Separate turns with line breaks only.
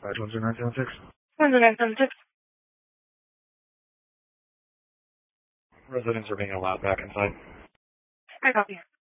10976.
10976.
Residents are being allowed back inside.
I copy.